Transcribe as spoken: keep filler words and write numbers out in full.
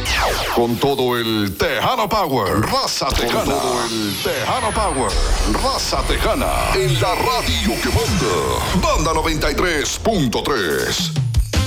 Con todo el Tejano Power, raza tejana. Con todo el Tejano Power, raza tejana. En la radio que manda. Banda noventa y tres punto tres.